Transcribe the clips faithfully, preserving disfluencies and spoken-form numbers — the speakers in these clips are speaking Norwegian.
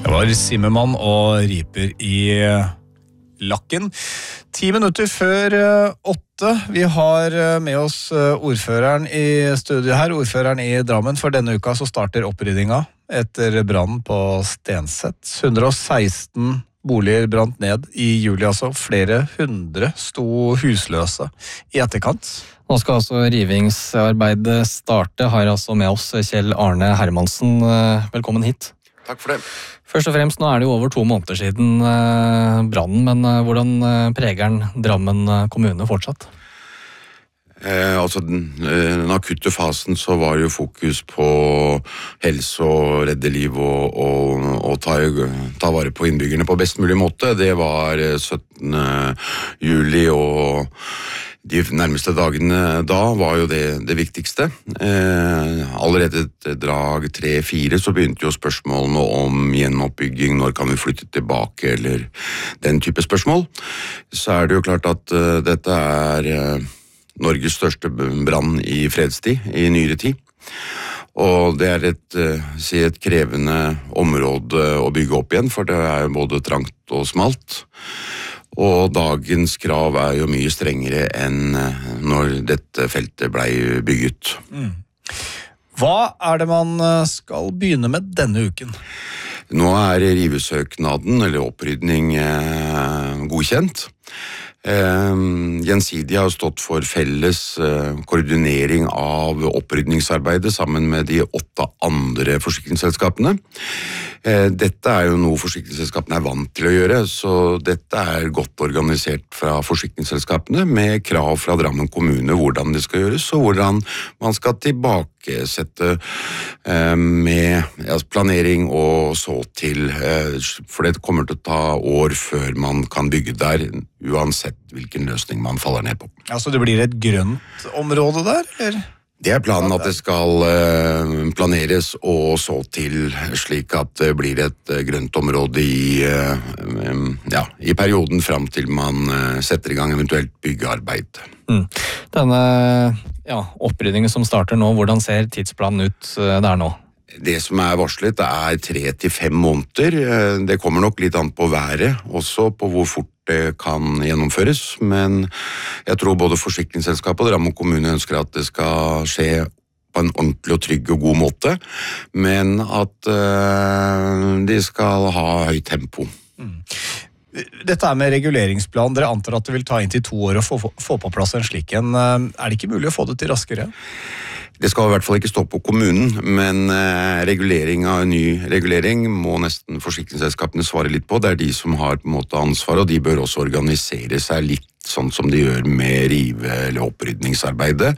Det var Zimmermann og Riper i lakken. Ti minutter før åtte. Vi har med oss ordføreren i studio her, ordføreren i Drammen. For denne uka så starter oppryddinga etter brannen på Stenseth. hundre og seksten boliger brant ned i juli, altså. Flere hundre sto husløse i etterkant. Nå skal altså rivingsarbeidet starte. Har altså med oss Kjell Arne Hermansen. Velkommen hit. Takk for det. Først og fremst, nå er det jo over to måneder siden eh, brannen, men eh, hvordan eh, preger den Drammen kommune fortsatt? Eh, altså den, den akutte fasen så var jo fokus på helse og redde liv og, og, og ta, ta vare på innbyggerne på best mulig måte. Det var syttende juli og de nærmeste dagene da var jo det det viktigste. Eh, allerede et drag tre fire så begynte jo spørsmålene om gjenoppbygging, når kan vi flytte tilbake, eller den type spørsmål. Så er det jo klart at uh, dette er uh, Norges største brann i fredstid, i nyere tid. Og det er et, uh, si et krevende område å bygge opp igjen, for det er både trangt og smalt. Og dagens krav er jo mye strengere enn når dette feltet ble bygget. Mm. Hva er det man skal begynne med denne uken? Nå er rivesøknaden, eller opprydning, eh, godkjent. Eh, Gjensidige har stått for felles eh, koordinering av opprydningsarbeidet sammen med de åtte andre forsikringsselskapene. Eh, dette er jo noe forsikringsselskapene er vant til å gjøre, så dette er godt organisert fra forsikringsselskapene med krav fra Drammen kommune hvordan det skal gjøres, og hvordan man skal tilbakesette eh, med ja, planering og så til, eh, for det kommer til å ta år før man kan bygge der, uansett hvilken løsning man faller ned på. Altså det blir et grønt område der, eller? Det er planen at det skal uh, planeres og så til slik at det blir et uh, grønt område i, uh, um, ja, i perioden frem til man uh, setter i gang eventuelt byggearbeid. Mm. Denne ja, oppryddingen som starter nå, hvordan ser tidsplanen ut uh, der nå? Det som er varslet er tre til fem måneder. Det kommer nok litt an på været, også på hvor fort det kan gjennomføres, men jeg tror både forsikringsselskapet og Drammen kommune ønsker at det skal skje på en ordentlig og trygg og god måte, men at uh, de skal ha høyt tempo. Mm. Dette er med reguleringsplan. Dere antar at det vil ta inntil to år å få, få på plass en slik en. Er det ikke mulig å få det til raskere? Det skal i hvert fall ikke stå på kommunen, men eh, regulering av en ny regulering må nesten forsikringsselskapene svare litt på. Det er de som har på en måte ansvar, og de bør også organisere seg litt sånn som de gjør med rive- eller opprydningsarbeidet.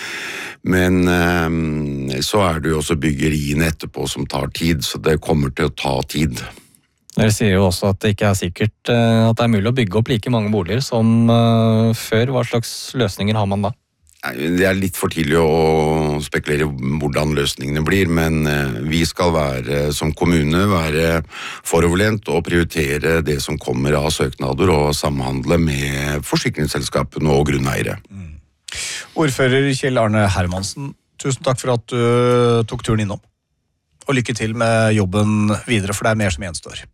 Men eh, så er det jo også byggeriene etterpå som tar tid, så det kommer til å ta tid. Dere sier jo også at det ikke er sikkert uh, at det er mulig å bygge opp like mange boliger som uh, før. Hva slags løsninger har man da? Det er litt for tidlig å spekulere hvordan løsningene blir, men vi skal være, som kommune, være foroverlent og prioritere det som kommer av søknader og samhandle med forsikringsselskapene og grunneiere. Mm. Ordfører Kjell Arne Hermansen, tusen takk for at du tok turen innom. Og lykke til med jobben videre, for det er mer som gjenstår.